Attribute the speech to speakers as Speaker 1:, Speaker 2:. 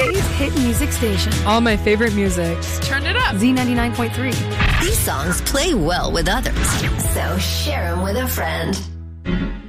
Speaker 1: Today's hit music station.
Speaker 2: All my favorite music.
Speaker 3: Turn it up.
Speaker 1: Z99.3.
Speaker 4: These songs play well with others, so share them with a friend.